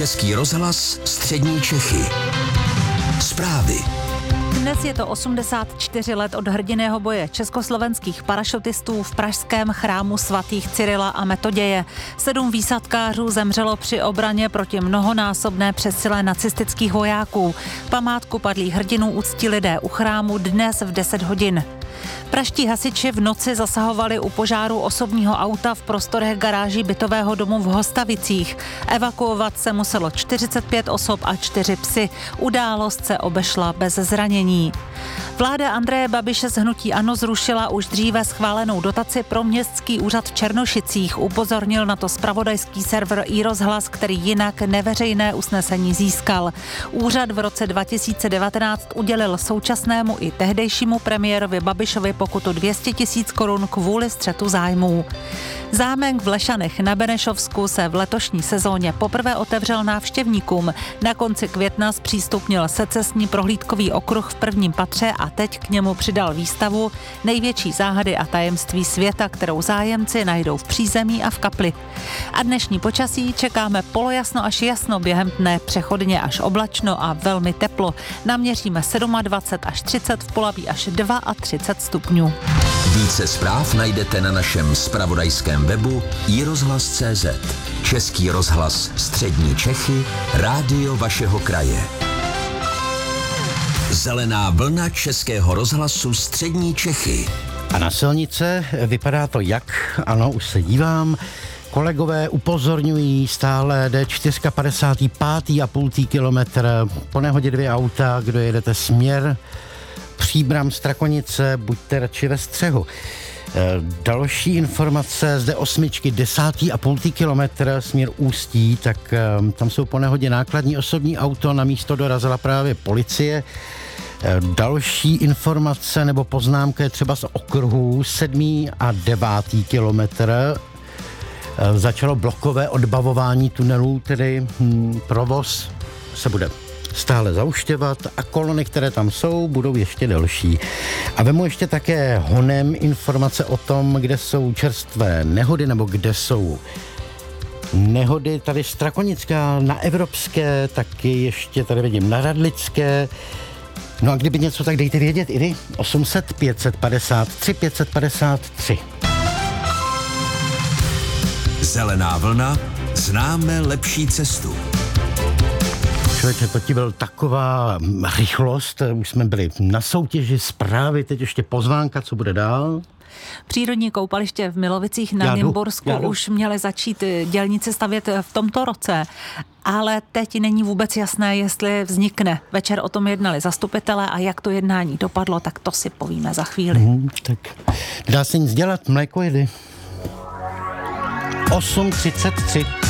Český rozhlas Střední Čechy. Zprávy. Dnes je to 84 let od hrdinného boje československých parašutistů v pražském chrámu svatých Cyrila a Metoděje. 7 výsadkářů zemřelo při obraně proti mnohonásobné přesile nacistických vojáků. Památku padlých hrdinů uctí lidé u chrámu dnes v 10 hodin. Pražští hasiči v noci zasahovali u požáru osobního auta v prostorech garáží bytového domu v Hostavicích. Evakuovat se muselo 45 osob a 4 psy. Událost se obešla bez zranění. Vláda Andreje Babiše z hnutí ANO zrušila už dříve schválenou dotaci pro městský úřad v Černošicích. Upozornil na to zpravodajský server iRozhlas, který jinak neveřejné usnesení získal. Úřad v roce 2019 udělil současnému i tehdejšímu premiérovi Babišovi pokutu 200 000 korun kvůli střetu zájmů. Zámek v Lešanech na Benešovsku se v letošní sezóně poprvé otevřel návštěvníkům. Na konci května zpřístupnil secesní prohlídkový okruh v prvním patře a teď k němu přidal výstavu Největší záhady a tajemství světa, kterou zájemci najdou v přízemí a v kapli. A dnešní počasí čekáme polojasno až jasno, během dne přechodně až oblačno a velmi teplo. Naměříme 27 až 30, v Polabí až 32 stupňů. Více zpráv najdete na našem zpravodajském webu iRozhlas.cz. Český rozhlas Střední Čechy, rádio vašeho kraje. Zelená vlna Českého rozhlasu Střední Čechy. A na silnice vypadá to jak? Ano, už se dívám. Kolegové upozorňují stále D4 55,5 kilometr. Po nehodě 2 auta, kdo jedete směr Příbram, Strakonice, buďte radši ve střehu. Další informace z D8 10,5 kilometr směr Ústí, tak tam jsou po nehodě nákladní osobní auto, na místo dorazila právě policie. Další informace nebo poznámka je třeba z okruhů 7. a 9. kilometr. Začalo blokové odbavování tunelů, tedy provoz se bude stále zauštěvat a kolony, které tam jsou, budou ještě delší. A vemu ještě také honem informace o tom, kde jsou čerstvé nehody, nebo kde jsou nehody. Tady Strakonická na Evropské, taky ještě tady vidím na Radlické. No a kdyby něco, tak dejte vědět i vy. 800 553 553. Zelená vlna, známe lepší cestu. Člověče, to ti byl taková rychlost, už jsme byli na soutěži, zprávy, teď ještě pozvánka, co bude dál. Přírodní koupaliště v Milovicích na Nymbursku už měly začít dělníci stavět v tomto roce, ale teď není vůbec jasné, jestli vznikne. Večer o tom jednali zastupitelé a jak to jednání dopadlo, tak to si povíme za chvíli. Tak dá se nic dělat, mléko jedy. 8:33.